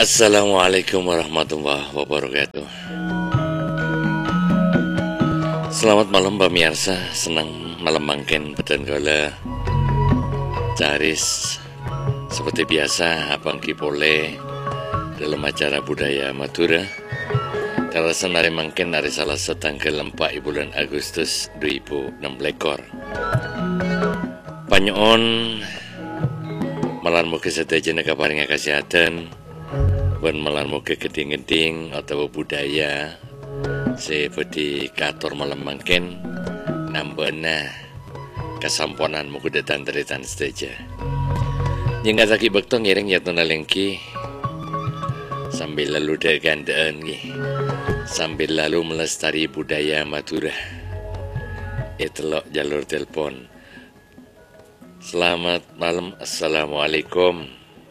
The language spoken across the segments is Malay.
Assalamualaikum warahmatullahi wabarakatuh. Selamat malam pemirsa, senang malam mangken beten kala caris seperti biasa Abang Kipole dalam acara budaya Madura. Karasan hari mangken hari Selasa tanggal 4 bulan Agustus 2016. Panyoon malan muka seteja nekaparinga kesehatan ban malan muka geding-geding atau budaya seperti kator malam mangken nambana kesamponan muka datang teritan seteja yang kataki bekto ngiring ya tunalengki sambil lalu degandaan sambil lalu melestari budaya Madura itelok jalur telepon. Selamat malam, Assalamualaikum.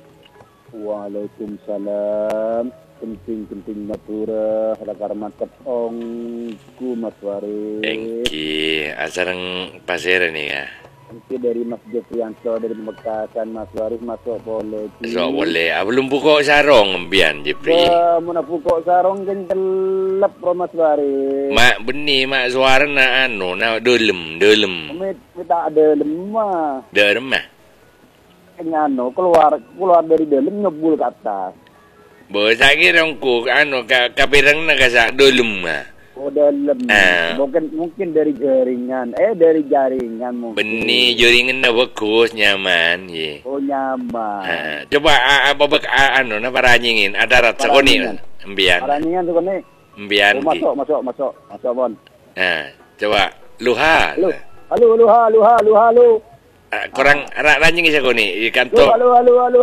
Waalaikumsalam. Penting Madura lakar makat ong ku Mas Waris. Engki asarang pasir ni ya. Engki dari Mas Jefrianto dari Pemekasan Mas Waris masuk boleh. So boleh. Belum buka sarong mbian Jepri. Mun buka sarong kan telep ro Mas Waris. Mak beni mak suara na anu na dolem. Kita ada lemah. Dolem mah. Anu keluar dari dalam nyebul ke atas. Bo sakit rongku anu kapirang na kasa dolem mah. Oh dalam. Mungkin dari jaringan. Dari jaringan mungkin. Beni jaringan na bagus nyaman ye. Oh nyaman. Coba babak anu na paranyingin ada rat sakoni mbian. Paranyingan sakoni. Mbian. Masuk bon. Coba luha. Halo. Korang ranjing isa ko ni kanto. Halo.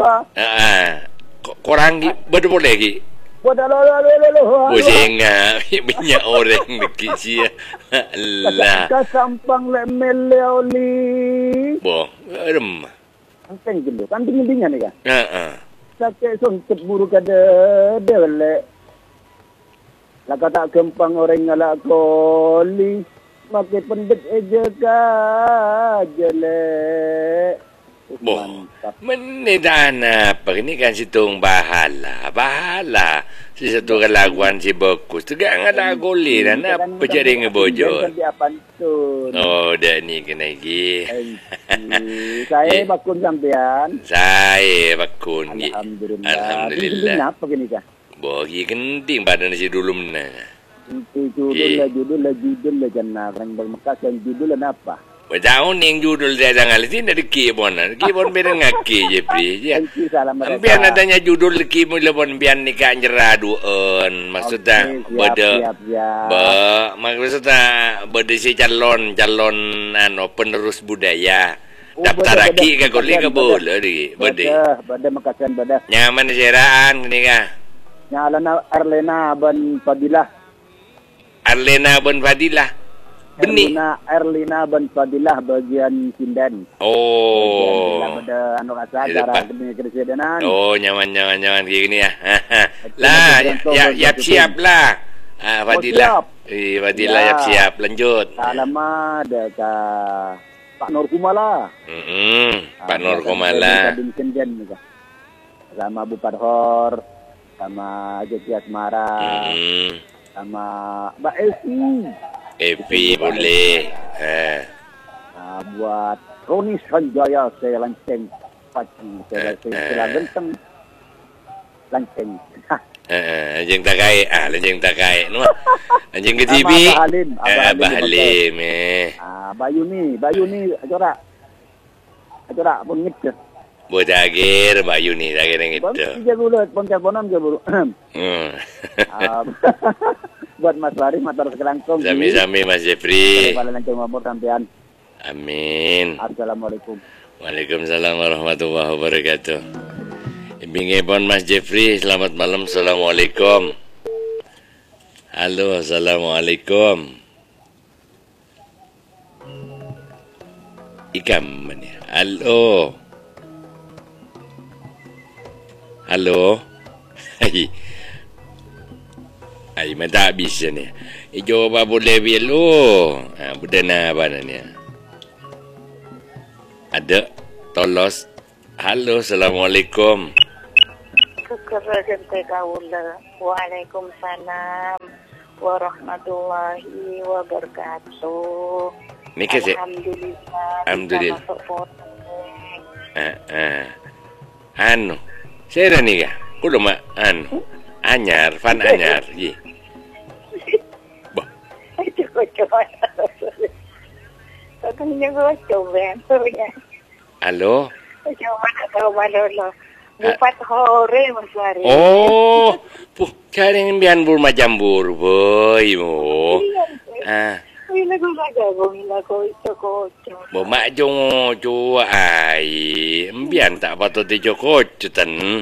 Korang bedo boleh gi. Halo. Pusing minyak orang deki sia. Allah. Kasampang le meleoli. Bo, rem. Angkeng gelo, kan dingin-dingin ni kan. Heeh. Sakit songket buruk ada le. Laka tak kempang orang ngalak koli. Makai pendek eja kajale. Boh, menidana apa ini kan situng bahala. Si satu kelaguan si bagus. Tegak ngalagu li dan apa jadi ngebojol. Oh, dah ni kena lagi. Saya bakun sampean. Saya bakun. Alhamdulillah. Apa gini kah? Boh, genting badan si dulum na. Judul lah jangan orang bermekasan judul apa? Tahu ning judul saya jangan lihat dari keyboard beda ngaki je pri. Ambian adanya judul keyboard lebon bian nikah jeraduan maksudnya beda. Maksudnya beda si calon anu penerus budaya. Daftar lagi ke koli ke boleh di beda. Beda mekasan beda. Nyaman seraan ni kah? Nyalana Arlena ban Fadilah. Arlena Ben Fadilah. Benih. Erlina Ben Fadilah bagian Sinden. Oh. Pada anu rasa cara demi kepresidenan. Oh, nyaman kayak gini ya. Lah, siap lah. Fadilah. Fadilah siap. Lanjut. Lama ada Pak Nur Kumala. Pak Nur Kumala. Sinden sama Bu Padhor, sama Jeki Asmara. Sama Mbak Evi boleh. Buat Roni Sanjaya saya lanceng pagi saya genteng lanceng. Anjing takai, anjing takai. Anjing ke TV. Abah Halim. Bayuni acara pun ngit. Buat agir Bayuni agir yang itu. Tiga bulan pon je buru. Buat Mas Waris matur kelangkung. Sami-sami Mas Jeffrey. Lancung umur sampean. Amin. Assalamualaikum. Waalaikumsalam warahmatullahi wabarakatuh. Ibingipon Mas Jeffrey, selamat malam. Assalamualaikum. Halo, assalamualaikum. Ikam mana? Halo. Ay, mata habis ni. Ijo apa boleh bilu? Budana apa ni? Ada tolos. Halo, assalamualaikum. kekera gente kaula. Waalaikumsalam warahmatullahi wabarakatuh. Nika sih. Alhamdulillah. Anu, saya nih ya. Kudu mak anyar, fan anyar, ye. Bah. Halo. Bupat hore Mas Wari. Oh, cari mbian bur majambur, boy mo. Wila ko magagawin nila ko ito ko. Mak jongo ai, mbian tak patut di joko tan.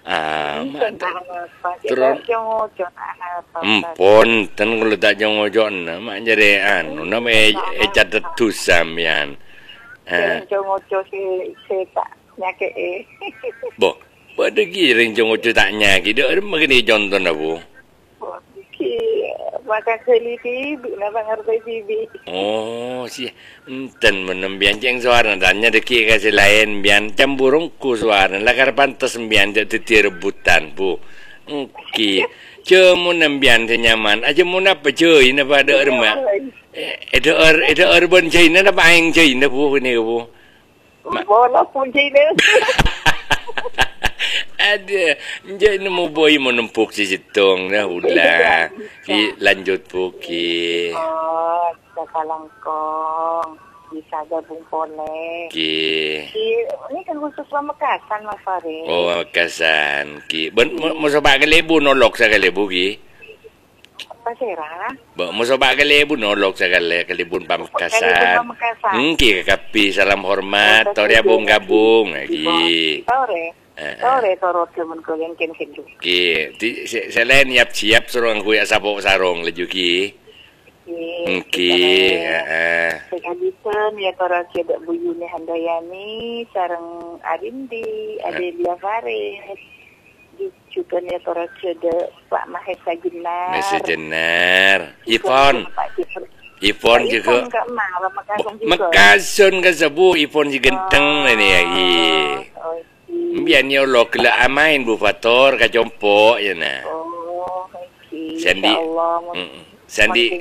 Terus empon tan kalau tak jongo jon, mak jere anu nama ecat tusam yan. Jongo si tak nyake Bo, pada giring jongo tak nyaki, dah magni jonton abu. Makan seli tibi, nak ngerti tibi. Oh, si enten menembian jeng suara tanya deki kasih lain bian camburungku suara lakar pantas bian jadi rebutan bu. Oke, cemu nembian senyaman aja mau apa cuy na pada erma. Ada urban China na paing China bu ini bu. Bola pun China. Ada, jadi mau boy menempuk si sitong dah ulah. Ki lanjut puki. Oh, bisa kalangkong, bisa gabung pole. Ki. Ini kan khusus Pamekasan Mas Farid. Oh, Pamekasan. Ki, mau coba kelebu nolok sa kelebu ki. Apa sera? Mau coba kelebu nolok sa kelebun Pamekasan. Ki kapi salam hormat. Tori abung gabung lagi. Tore. Toro temen ko yang ken dulu. Ki, selain siap suruh kuya sabok sarong laju ki. Ki, Sekalisan ya toro cedak buyune Handayani sareng Arindi, Adelia Farid. Juga ya toro cedak Pak Mahesa Jenar. Mahesa Jenar. Ipon juga. Mekasun ke sebu Ipon si genteng ini lagi. Biar nyolok lah amain Bu Fator ka jompo ya na. Oh, okey. Sandi. Sandi.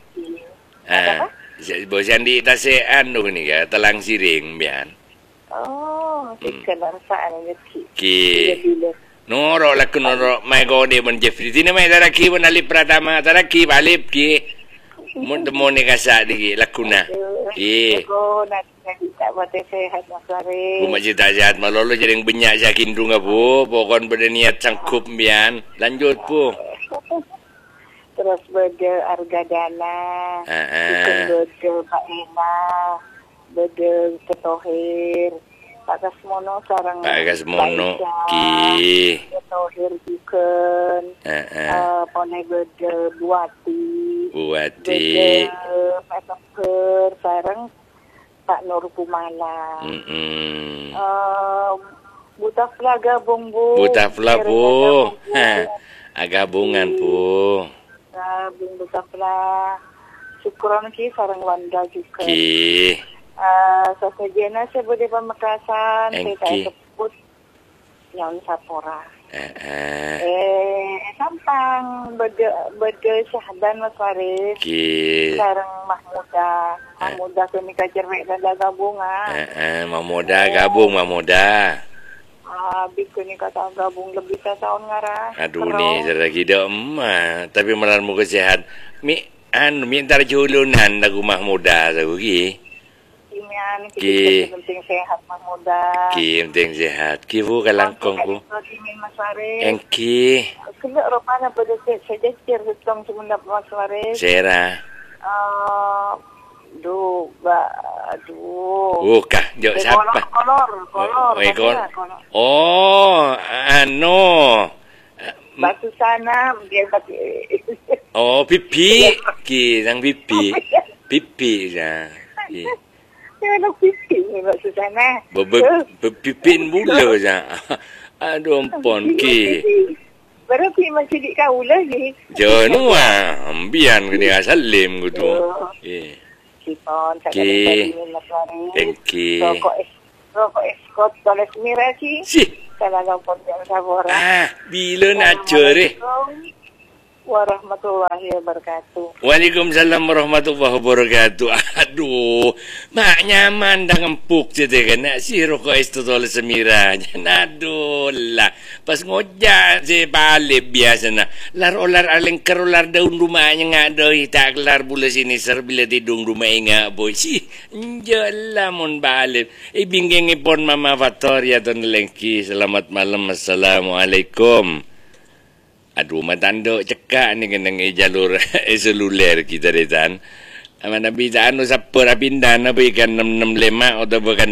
Bo Sandi tase anu ni ka talang siring bian. Oh, kekenaraan ni ki. Noro la kunoro mai gode ban Jeffrey. Dina mai daraki ban Ali Pratama daraki balip ki. Mun demo ni kasa di lakuna. Ki. Tak buat sehat Mas Farid. Bu masih tak sehat malolo jadi banyak yakin dunga bu. Pokon berniat sangkup bian. Lanjut bu. Terus berde Argadana. Berde Pak Ina. Berde Ketohir. Pak Kasmono sarang. Pak Kasmono ki. Ketohir juga. Pone berde Buati. Berde Pak Toker sarang. Pak Nur Kumala. Butafla gabung bu. Butafla bu. Gabungan bu. Gabung Butafla. Syukuran ki sarang Wanda juga. Ki. Sasajena sebut di Pamekasan. Saya sebut Nyaun Sapora. Sampang berde Syahdan Mas Farid. Ki. Sarang Mahmuda. Mahmuda kami kajerwek dan gabungan. Mahmuda gabung Mahmuda. Biku ni kata gabung lebih tahun ngarah. Aduh ni cara kita emak. Tapi melarmu kesehat. Mi ntar julunan lagu Mahmuda lagu ki. Ki penting sehat Mahmuda. Ki penting sehat. Ki bu kalangkong bu. Engki. Kena rupanya pada saya cer hitong semua Mas Farid. Sera. Aduh. Kah, jauh siapa? Kolor. Oh, Batu sana dia batu. Oh, pipi. Ki, sang pipi. Pipi ya. Nak pipi batu sana. Pipin mula ya. Aduh ampun ki. Berapa macam di kau lagi? Jangan ambian kini asalim gitu. Kipon, thank you. rokok Scott oleh Semira Ci. Kalau pun yang sabora. Bila nak curi? Warahmatullahi wabarakatuh. Waalaikumsalam warahmatullahi wabarakatuh. Aduh, mak nyaman dah ngempuk je kan nak si rokok itu oleh Semira. Aduh lah. Pas ngojak si balik biasa nak. Lar alengker ular daun rumahnya ngak doi tak kelar bula sini ser bila tidung rumah ngak boy. Si njala mon balik. Binggeng ipon Mama Fatoria ton lengki. Selamat malam. Assalamualaikum. Aduh, matando cekak ni kena jalur seluler kita detan. Mana bisa anu siapa pindah apa ikan 665 atau bukan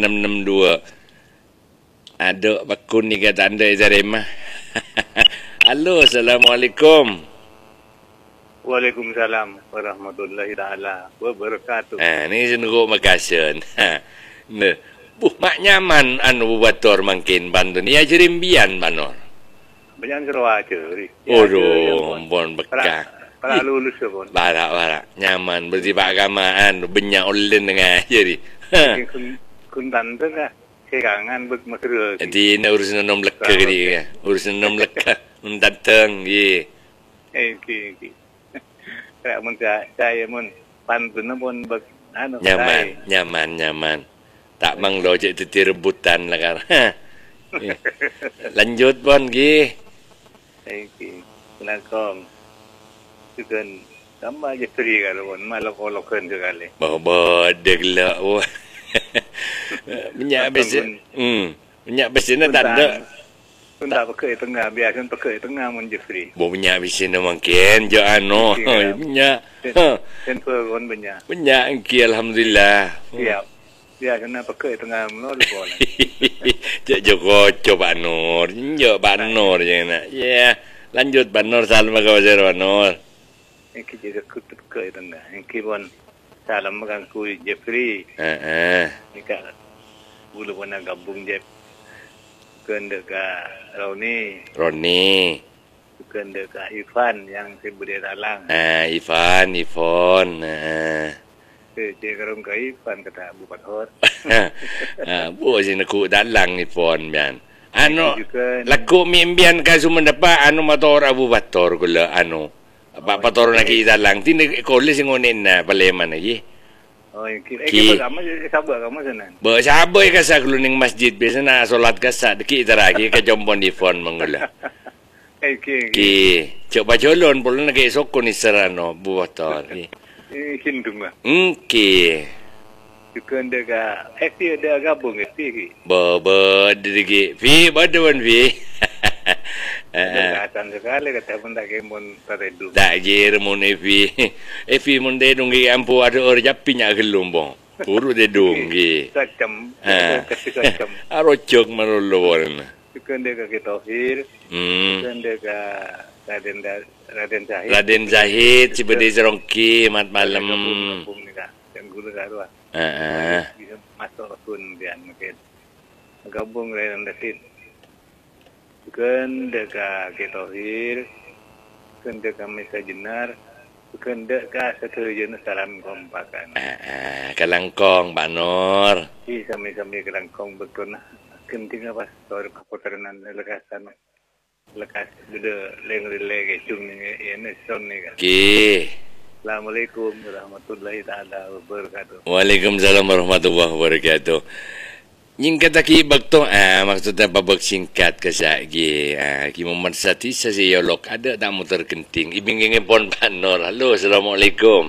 662. Aduh, bakun ni kata anda Zarema. Halo, Assalamualaikum. Waalaikumsalam warahmatullahi taala wabarakatuh. Ni senuruk Makassar. Nah, mak nyaman anu buator mangkin Banten. Ya jerimbian Banor. Banyak Sarawak je. Bon bekah. Para lulus pun. Barak nyaman berarti pak agamaan banyak online dengan jadi. Kuntan tu lah. Kerangan bermakra. Jadi nak urusan nom leka ni. Urusan nom leka. Datang ye. Okey. Kalau mun saya mun Banten pun anu nyaman. Tak mang lo je titi rebutan lah kan. Lanjut pon gi. Okey. Kelakong. Sukan tambah je free kalau pun malok-lokan sekali. Bodek lah. Minyak besi. Minyak besi na tanda. Pun tak pakai tengah biasa pakai tengah mun je free. Minyak besi na mungkin je anu. Minyak. Sensor pun banyak. Minyak engki alhamdulillah. Siap. Biasa nak pakai tengah menol boleh. Joko coba Nur. Jok Pak Nur je nak. Ya. Lanjut Pak Nur salam ke Wazir Pak Nur. Engki je pakai tengah. Engki pun salam makan ku Jeffrey. Nika bulu pun nak gabung je. Bukan dekat Roni. Bukan dekat Ivan yang sebudi dalang. Ivan. Cik karung kai pan kata Abu Bator. Bu sini ku dalang ni pon bian. Anu laku mimbian ka sumendapat anu motor Abu Bator kula anu. Pak Bator nak dalang tini kole sing onen na paleman lagi. Oh kira kamu sabar kamu sana. Sabar ka sa kluning masjid biasa na solat ka sa deki taragi ka jompon di phone mangula. Coba jolon pulun nak esok ni serano Abu Bator. Hindung lah. Okey. Bukan dekat FP ada gabung FP. Degi. Fi badan fi. Katan sekali kata pun tak kemon taredu. Tak kira mon FP. FP mon de donggi ampu ada orang japinya gelombong. Puru de donggi. Kacam. Arocok marolo warna. Bukan dekat Tauhir. Bukan dekat Raden Zahid Cibede Serongki mat malam. Yang guru garu. Bisa masuk pun dia mungkin. Gabung Raden Zahid. Bukan dekat Tauhir. Bukan dekat Mesa Jenar. Bukan dekat satu jenis salam kompakan. Kalangkong Pak Nur. Sampai Kalangkong betul nah. Kenting apa soal kaputaran lekasan. Lekas sudah leng-leng cung ini son ni kan. Assalamualaikum warahmatullahi taala wabarakatuh. Waalaikumsalam warahmatullahi wabarakatuh. Ning kata ki bakto maksudnya babak singkat ke sagi. Ki momen sati sa yolok ada tak muter kenting. Ibingenge pon Panor. Halo, assalamualaikum.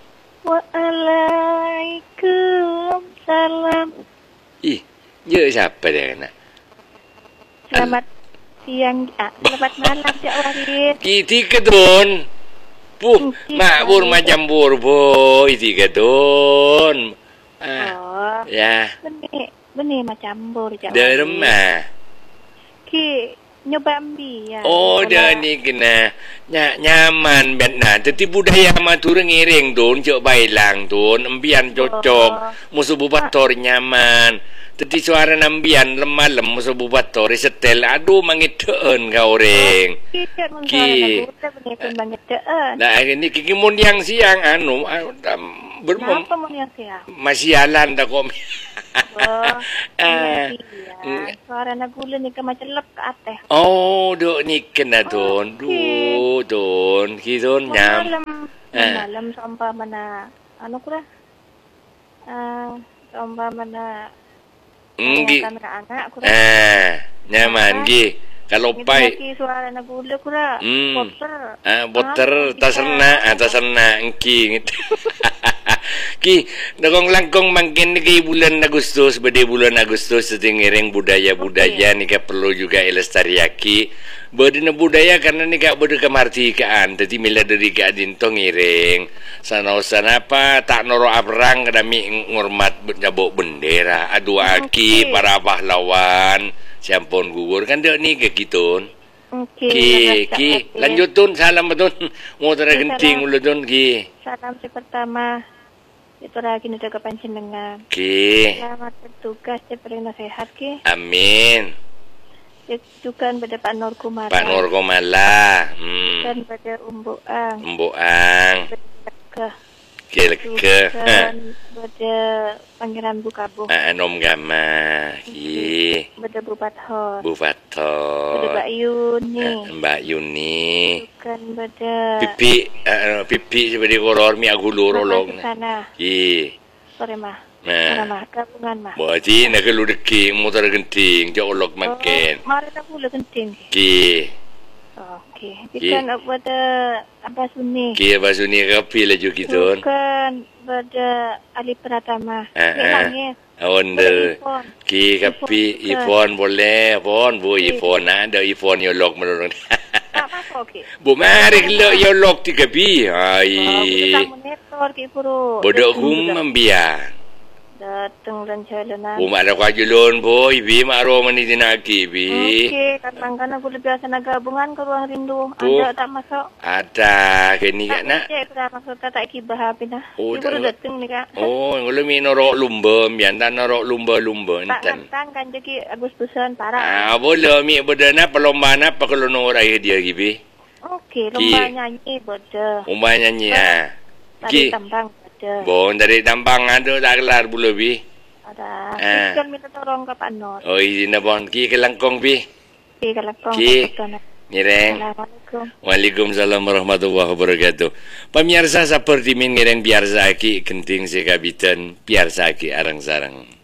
Waalaikumsalam. Je siapa dia kena? Selamat siang, selamat malam Cik Waris. Iti kedon. Makbur macam burbo iti kedon. Ya. Benih macam bur Cik Waris. Dari rumah. Ki nyoba ambil ya. Dah ni kena nyaman benar. Tetapi budaya matur ngiring don cok bailang don embian cocok. Musuh bubator nyaman. Tadi suara nambian lemah musuh bubator setel aduh mangiteun ka orang. Nah ini kiki mun yang siang Kenapa mau niat ya? Masih jalan dah kok. Suara nagula ni ka macam lep ke atas. Oh, duk ni kena don. Don. Kidon nyam. Malam sampai mana? Anu kura? Sampai mana? Anak kura. Nyaman gi. Kalau pai. Suara nagula kura. Boter. Boter tasana engki gitu. Ki dagong langkong mangkin ni bulan Agustus, bade bulan Agustus setingireng budaya-budaya ni ka perlu juga elestariaki. Bade na budaya karena ni ka bade kemartikaan, tadi mila dari ka dintong ireng. Sana apa tak noro abrang kadami ngormat nyabok bendera, adu aki para pahlawan, sampun gugur kan dek ni ke kitun. Ki lanjutun salam betul. Mau tera genting ulun ki. Salam si pertama. Itu lagi ni jaga panjenengan. Ki. Selamat bertugas seperti nasihat ki. Amin. Juga pada Pak Nur Kumala. Pak Nur Kumala. Dan pada Umbuang. Keleke. Dan pada Pangeran Bukabuh. Nom Gama. Ki. Pada Bupathor. Bupathor. Pada Mbak Yuni. Bukan pada pipi seperti koror mi agulur olong. Sana. Ki. Sore mah. Mah gabungan mah. Berarti nak lu deki motor genting jauh olok makin. Mari tak boleh genting. Ki. Okey. Bukan pada Abah Suni. Ki Abah Suni kapi laju kitun. Bukan pada Ali Pratama. Nangis. Onda. Ki kapi iPhone boleh, phone bu iPhone ada iPhone yo lock menurut. Tak masuk okey. Bu mari lo yo lock ti kapi. Ai. Monitor ki puru. Bodoh membiar. Datang dan jalanan. Umat dah kajulun boy, bi makro mani dinaki bi. Okey, kadang-kadang aku lebih biasa nak gabungan ke ruang rindu. Ada tak masuk? Ada, kini kak nak. Tak ada masuk tak kibah habis dah. Oh, ibu datang ni kak. Oh, kalau mi norok lumba, biar norok lumba tak kan jadi Agustusan parah. Boleh mi berdana perlombaan apa kalau norai dia gibi. Okey, lomba nyanyi benda. Lomba nyanyi Tadi tambang. Bon dari tambang ada tak kelar bulu bi. Ada. Kita minta tolong ke Pak Nur. Oh izin bon ki ke langkong bi. Ki ke langkong. Nireng. Assalamualaikum. Waalaikumsalam warahmatullahi wabarakatuh. Pemirsa seperti min nireng biar saki kenting sekabitan biar saki arang sarang.